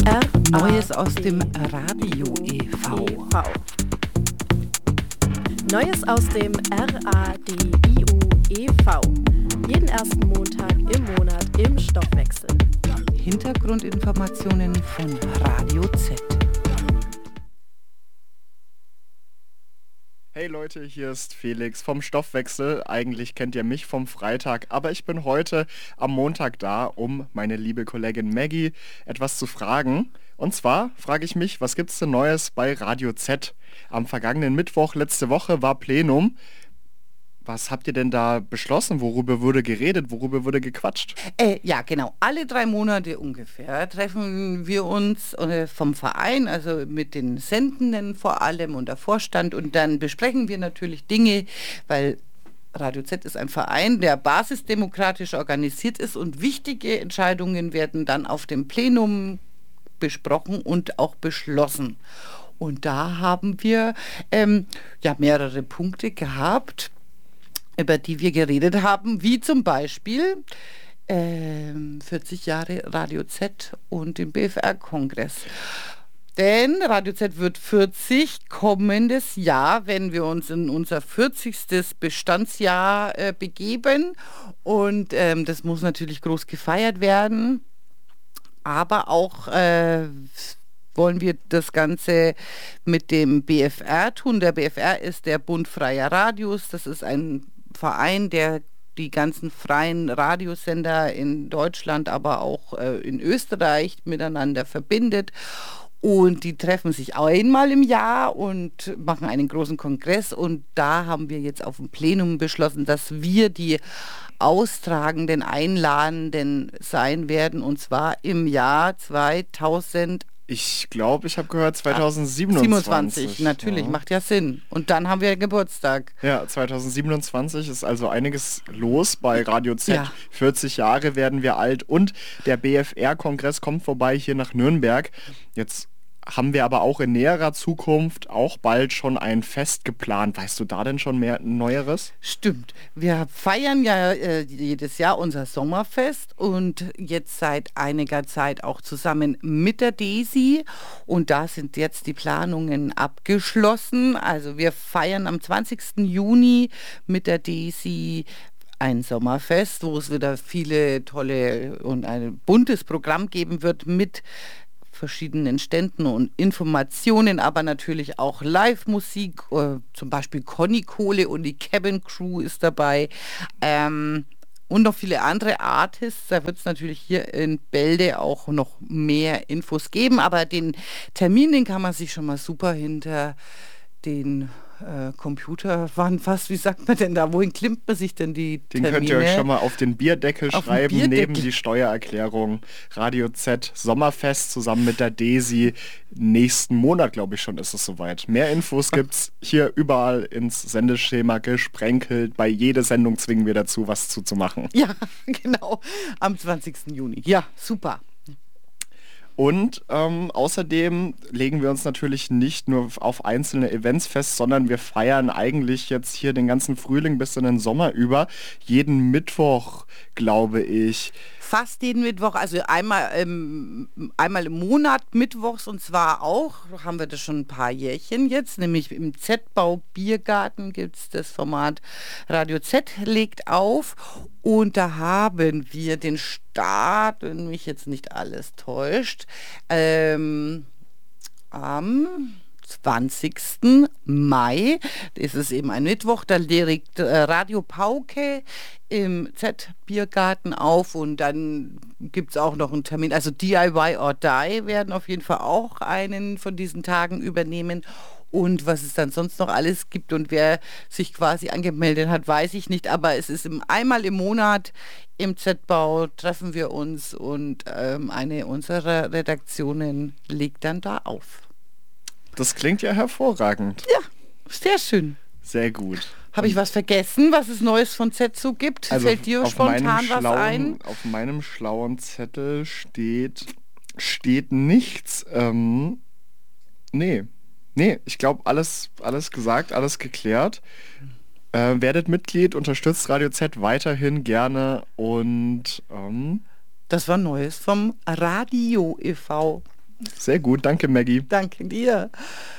Neues aus dem Radio e.V. Neues aus dem RADIO e.V. Jeden ersten Montag im Monat im Stoffwechsel. Hintergrundinformationen von Radio Z. Hey Leute, hier ist Felix vom Stoffwechsel. Eigentlich kennt ihr mich vom Freitag, aber ich bin heute am Montag da, um meine liebe Kollegin Maggie etwas zu fragen. Und zwar frage ich mich, was gibt's denn Neues bei Radio Z? Am vergangenen Mittwoch, letzte Woche, war Plenum. Was habt ihr denn da beschlossen? Worüber wurde geredet? Worüber wurde gequatscht? Ja, genau. Alle 3 Monate ungefähr treffen wir uns vom Verein, also mit den Sendenden vor allem und der Vorstand. Und dann besprechen wir natürlich Dinge, weil Radio Z ist ein Verein, der basisdemokratisch organisiert ist. Und wichtige Entscheidungen werden dann auf dem Plenum besprochen und auch beschlossen. Und da haben wir mehrere Punkte gehabt, über die wir geredet haben, wie zum Beispiel 40 Jahre Radio Z und den BFR-Kongress. Denn Radio Z wird 40 kommendes Jahr, wenn wir uns in unser 40. Bestandsjahr begeben. Und das muss natürlich groß gefeiert werden. Aber auch wollen wir das Ganze mit dem BFR tun. Der BFR ist der Bund Freier Radios. Das ist ein Verein, der die ganzen freien Radiosender in Deutschland, aber auch in Österreich miteinander verbindet. Und die treffen sich einmal im Jahr und machen einen großen Kongress. Und da haben wir jetzt auf dem Plenum beschlossen, dass wir die Austragenden, Einladenden sein werden. Und zwar im Jahr 2000. Ich glaube, ich habe gehört 2027. Natürlich, ja. Macht ja Sinn. Und dann haben wir Geburtstag. Ja, 2027 ist also einiges los bei Radio Z. Ja. 40 Jahre werden wir alt und der BFR-Kongress kommt vorbei hier nach Nürnberg. Jetzt haben wir aber auch in näherer Zukunft auch bald schon ein Fest geplant. Weißt du da denn schon mehr Neueres? Stimmt. Wir feiern ja jedes Jahr unser Sommerfest und jetzt seit einiger Zeit auch zusammen mit der DESI. Und da sind jetzt die Planungen abgeschlossen. Also wir feiern am 20. Juni mit der DESI ein Sommerfest, wo es wieder viele tolle und ein buntes Programm geben wird mit verschiedenen Ständen und Informationen, aber natürlich auch Live-Musik, zum Beispiel Conny Kohle und die Cabin Crew ist dabei und noch viele andere Artists. Da wird es natürlich hier in Bälde auch noch mehr Infos geben, aber den Termin, den kann man sich schon mal super hinter den Computerwand fast, wie sagt man denn da, wohin klimmt man sich denn die Termine? Den könnt ihr euch schon mal auf den Bierdeckel schreiben, Bierdeckel. Neben die Steuererklärung. Radio Z Sommerfest zusammen mit der DESI. Nächsten Monat, glaube ich schon, ist es soweit. Mehr Infos gibt's hier überall ins Sendeschema gesprenkelt. Bei jeder Sendung zwingen wir dazu, was zuzumachen. Ja, genau, am 20. Juni. Ja, super. Und außerdem legen wir uns natürlich nicht nur auf einzelne Events fest, sondern wir feiern eigentlich jetzt hier den ganzen Frühling bis in den Sommer über. Jeden Mittwoch, glaube ich. Fast jeden Mittwoch, also einmal im Monat mittwochs, und zwar auch, haben wir das schon ein paar Jährchen jetzt, nämlich im Z-Bau Biergarten gibt es das Format Radio Z legt auf und da haben wir den Start, wenn mich jetzt nicht alles täuscht, am 20. Mai, das ist eben ein Mittwoch, da legt Radio Pauke im Z-Biergarten auf und dann gibt es auch noch einen Termin, also DIY or Die werden auf jeden Fall auch einen von diesen Tagen übernehmen. Und was es dann sonst noch alles gibt und wer sich quasi angemeldet hat, weiß ich nicht. Aber es ist einmal im Monat im Z-Bau treffen wir uns und eine unserer Redaktionen legt dann da auf. Das klingt ja hervorragend. Ja, sehr schön. Sehr gut. Habe ich was vergessen, was es Neues von Z so gibt? Also Fällt dir spontan was ein? Auf meinem schlauen Zettel steht nichts. Nee, ich glaube, alles gesagt, alles geklärt. Werdet Mitglied, unterstützt Radio Z weiterhin gerne und das war Neues vom Radio e.V. Sehr gut, danke Maggie. Danke dir.